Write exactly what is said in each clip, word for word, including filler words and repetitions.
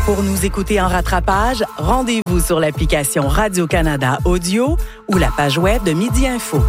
Pour nous écouter en rattrapage, rendez-vous sur l'application Radio-Canada Audio ou la page web de Midi Info.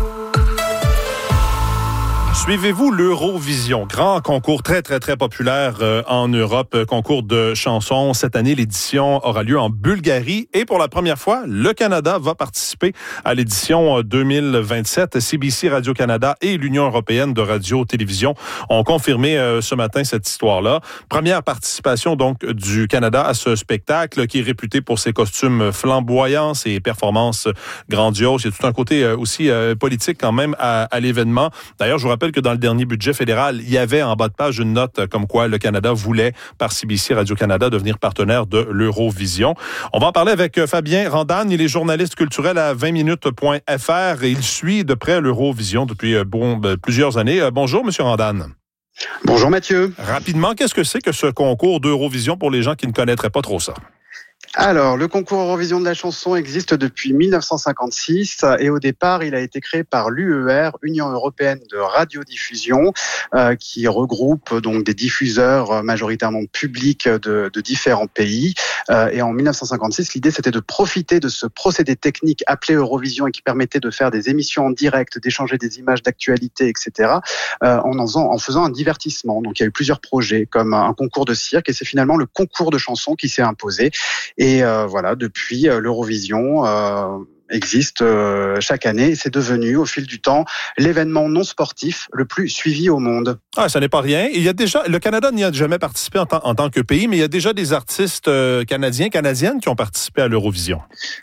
Suivez-vous l'Eurovision, grand concours très, très, très populaire euh, en Europe, euh, concours de chansons. Cette année, l'édition aura lieu en Bulgarie et pour la première fois, le Canada va participer à l'édition deux mille vingt-sept. C B C Radio-Canada et l'Union européenne de radio-télévision ont confirmé euh, ce matin cette histoire-là. Première participation donc du Canada à ce spectacle qui est réputé pour ses costumes flamboyants, ses performances grandioses. Il y a tout un côté euh, aussi euh, politique quand même à, à l'événement. D'ailleurs, je vous rappelle que dans le dernier budget fédéral, il y avait en bas de page une note comme quoi le Canada voulait, par C B C Radio-Canada, devenir partenaire de l'Eurovision. On va en parler avec Fabien Randan. Il est journaliste culturel à vingt minutes point f r et il suit de près l'Eurovision depuis bon, plusieurs années. Bonjour, Monsieur Randan. Bonjour, Mathieu. Rapidement, qu'est-ce que c'est que ce concours d'Eurovision pour les gens qui ne connaîtraient pas trop ça? Alors, le concours Eurovision de la chanson existe depuis mille neuf cent cinquante-six et au départ, il a été créé par l'U E R, Union européenne de radiodiffusion, euh, qui regroupe donc des diffuseurs majoritairement publics de, de différents pays. Euh, et en mille neuf cent cinquante-six, l'idée c'était de profiter de ce procédé technique appelé Eurovision et qui permettait de faire des émissions en direct, d'échanger des images d'actualité, et cetera, euh, en, en, faisant, en faisant un divertissement. Donc, il y a eu plusieurs projets comme un concours de cirque et c'est finalement le concours de chansons qui s'est imposé. Et euh, voilà, depuis, euh, l'Eurovision euh, existe euh, chaque année. C'est devenu, au fil du temps, l'événement non sportif le plus suivi au monde. Ah, ça n'est pas rien. Il y a déjà, le Canada n'y a jamais participé en, t- en tant que pays, mais il y a déjà des artistes euh, canadiens, canadiennes qui ont participé à l'Eurovision.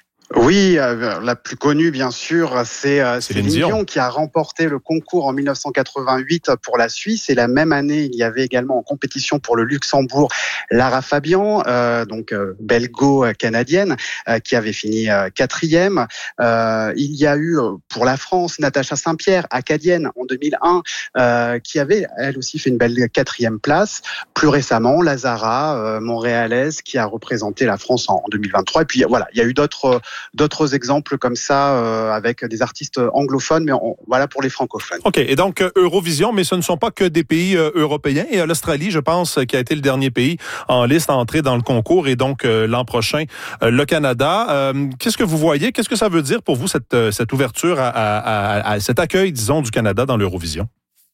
Oui, euh, la plus connue, bien sûr, c'est euh, Céline Dion qui a remporté le concours en mille neuf cent quatre-vingt-huit pour la Suisse. Et la même année, il y avait également en compétition pour le Luxembourg Lara Fabian, euh, donc euh, belgo-canadienne, euh, qui avait fini euh, quatrième. Euh, il y a eu pour la France Natacha Saint-Pierre, acadienne, en deux mille un, euh, qui avait elle aussi fait une belle quatrième place. Plus récemment, Lazara, euh, montréalaise, qui a représenté la France en, en deux mille vingt-trois. Et puis voilà, il y a eu d'autres d'autres exemples comme ça euh, avec des artistes anglophones, mais on, voilà pour les francophones. OK. Et donc, euh, Eurovision, mais ce ne sont pas que des pays euh, européens. Et euh, l'Australie, je pense, qui a été le dernier pays en liste à entrer dans le concours. Et donc, euh, l'an prochain, euh, le Canada. Euh, qu'est-ce que vous voyez? Qu'est-ce que ça veut dire pour vous, cette, euh, cette ouverture, à, à, à, à cet accueil, disons, du Canada dans l'Eurovision?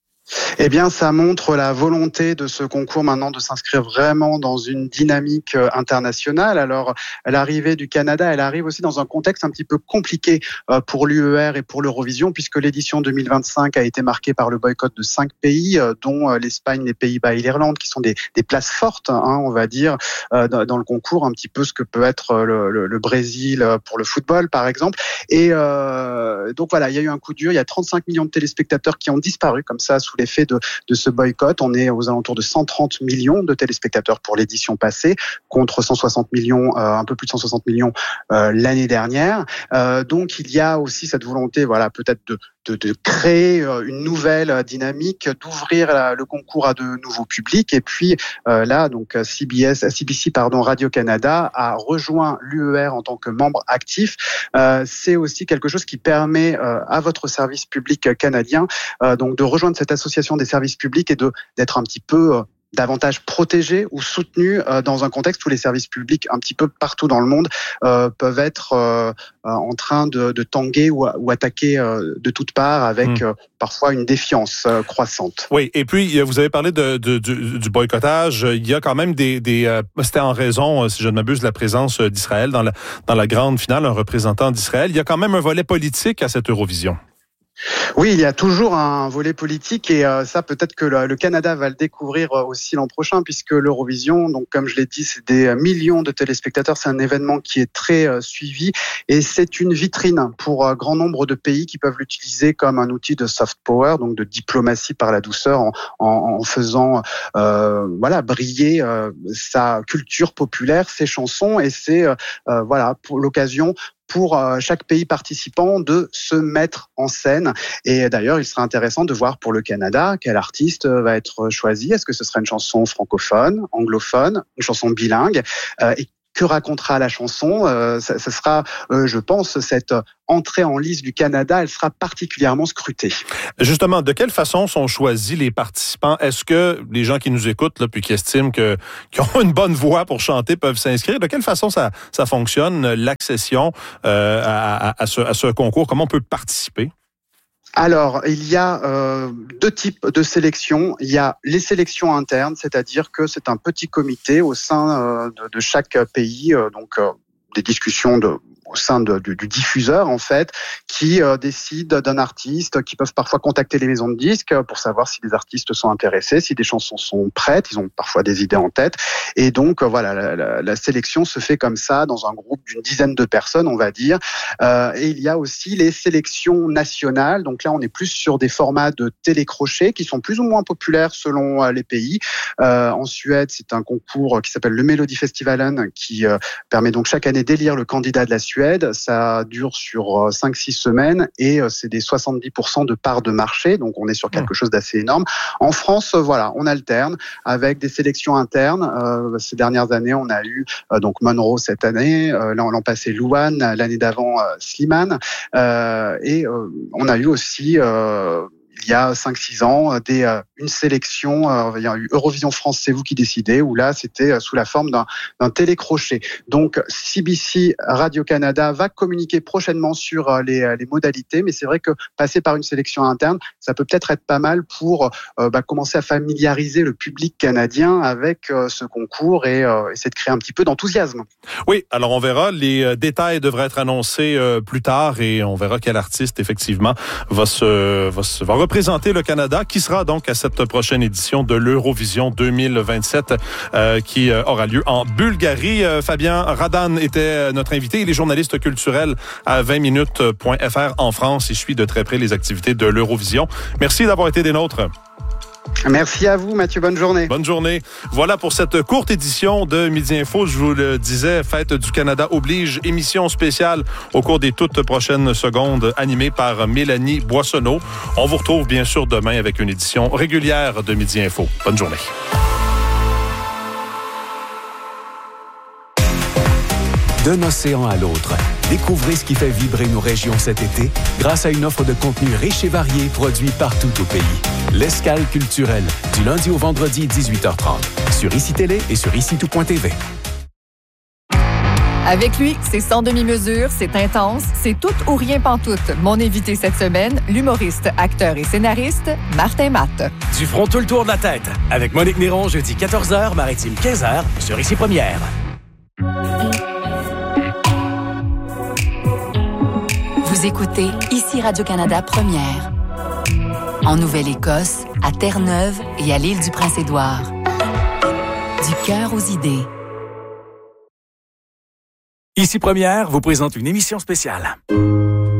Eh bien, ça montre la volonté de ce concours maintenant de s'inscrire vraiment dans une dynamique internationale. Alors, l'arrivée du Canada, elle arrive aussi dans un contexte un petit peu compliqué pour l'U E R et pour l'Eurovision, puisque l'édition deux mille vingt-cinq a été marquée par le boycott de cinq pays, dont l'Espagne, les Pays-Bas et l'Irlande, qui sont des, des places fortes, hein, on va dire, dans le concours, un petit peu ce que peut être le, le, le Brésil pour le football, par exemple. Et euh, donc voilà, il y a eu un coup dur. Il y a trente-cinq millions de téléspectateurs qui ont disparu comme ça sous l'effet de, de ce boycott. On est aux alentours de cent trente millions de téléspectateurs pour l'édition passée, contre cent soixante millions, euh, un peu plus de cent soixante millions euh, l'année dernière. Euh, donc il y a aussi cette volonté, voilà, peut-être de De, de créer une nouvelle dynamique, d'ouvrir la, le concours à de nouveaux publics. Et puis euh, là, donc C B S, C B C, pardon, Radio-Canada a rejoint l'U E R en tant que membre actif. Euh, c'est aussi quelque chose qui permet euh, à votre service public canadien euh, donc de rejoindre cette association des services publics et de d'être un petit peu euh, davantage protégés ou soutenus euh, dans un contexte où les services publics un petit peu partout dans le monde euh, peuvent être euh, en train de, de tanguer ou, ou attaquer euh, de toutes parts avec mmh. euh, parfois une défiance euh, croissante. Oui, et puis vous avez parlé de, de, du, du boycottage. Il y a quand même des... des euh, c'était en raison, si je ne m'abuse, de la présence d'Israël dans la, dans la grande finale, un représentant d'Israël. Il y a quand même un volet politique à cette Eurovision. Oui, il y a toujours un volet politique et euh, ça peut-être que le, le Canada va le découvrir aussi l'an prochain puisque l'Eurovision, donc comme je l'ai dit, c'est des millions de téléspectateurs, c'est un événement qui est très euh, suivi et c'est une vitrine pour un grand nombre de pays qui peuvent l'utiliser comme un outil de soft power, donc de diplomatie par la douceur en, en, en faisant euh, voilà briller euh, sa culture populaire, ses chansons et c'est euh, euh, voilà pour l'occasion pour chaque pays participant de se mettre en scène. Et d'ailleurs, il sera intéressant de voir pour le Canada quel artiste va être choisi. Est-ce que ce sera une chanson francophone, anglophone, une chanson bilingue ? Et que racontera la chanson. Euh, ça, ça sera, euh, je pense, cette entrée en lice du Canada, elle sera particulièrement scrutée. Justement, de quelle façon sont choisis les participants? Est-ce que les gens qui nous écoutent là, puis qui estiment que, qui ont une bonne voix pour chanter peuvent s'inscrire? De quelle façon ça, ça fonctionne, l'accession euh, à, à, à, ce, à ce concours? Comment on peut participer? Alors, il y a euh, deux types de sélections. Il y a les sélections internes, c'est-à-dire que c'est un petit comité au sein euh, de, de chaque pays, euh, donc euh, des discussions de au sein de, du, du diffuseur, en fait, qui euh, décide d'un artiste, qui peuvent parfois contacter les maisons de disques pour savoir si les artistes sont intéressés, si des chansons sont prêtes, ils ont parfois des idées en tête. Et donc, euh, voilà, la, la, la sélection se fait comme ça, dans un groupe d'une dizaine de personnes, on va dire. Euh, et il y a aussi les sélections nationales. Donc là, on est plus sur des formats de télécrochet qui sont plus ou moins populaires selon euh, les pays. Euh, en Suède, c'est un concours qui s'appelle le Melodifestivalen, qui euh, permet donc chaque année d'élire le candidat de la Suède. Ça dure sur cinq six semaines et c'est des soixante-dix pour cent de part de marché, donc on est sur quelque chose d'assez énorme. En France, voilà, on alterne avec des sélections internes. Euh, ces dernières années, on a eu euh, donc Monroe cette année, euh, l'an passé Louane, l'année d'avant euh, Slimane, euh, et euh, on a eu aussi euh, il y a cinq six ans, des, euh, une sélection, euh, il y a eu Eurovision France, c'est vous qui décidez, où là, c'était sous la forme d'un, d'un télécrochet. Donc, C B C Radio-Canada va communiquer prochainement sur les, les modalités, mais c'est vrai que passer par une sélection interne, ça peut peut-être être pas mal pour euh, bah, commencer à familiariser le public canadien avec euh, ce concours et euh, essayer de créer un petit peu d'enthousiasme. Oui, alors on verra. Les euh, détails devraient être annoncés euh, plus tard et on verra quel artiste, effectivement, va se, va se, va représenter le Canada, qui sera donc à cette prochaine édition de l'Eurovision deux mille vingt-sept euh, qui euh, aura lieu en Bulgarie. Euh, Fabien Radan était notre invité. Il est journaliste culturel à vingt minutes point f r en France. Il suit de très près les activités de l'Eurovision. Merci d'avoir été des nôtres. Merci à vous, Mathieu. Bonne journée. Bonne journée. Voilà pour cette courte édition de Midi Info. Je vous le disais, Fête du Canada oblige, émission spéciale au cours des toutes prochaines secondes, animée par Mélanie Boissonneau. On vous retrouve bien sûr demain avec une édition régulière de Midi Info. Bonne journée. D'un océan à l'autre, découvrez ce qui fait vibrer nos régions cet été grâce à une offre de contenu riche et varié produit partout au pays. L'Escale culturelle, du lundi au vendredi, dix-huit heures trente, sur Ici Télé et sur ici tout point t v. Avec lui, c'est sans demi-mesure, c'est intense, c'est tout ou rien pantoute. Mon invité cette semaine, l'humoriste, acteur et scénariste, Martin Matt. Du front tout le tour de la tête, avec Monique Néron, jeudi quatorze heures, Maritime quinze heures, sur Ici Première. Vous écoutez Ici Radio-Canada Première. En Nouvelle-Écosse, à Terre-Neuve et à l'île du Prince-Édouard. Du cœur aux idées. Ici Première vous présente une émission spéciale.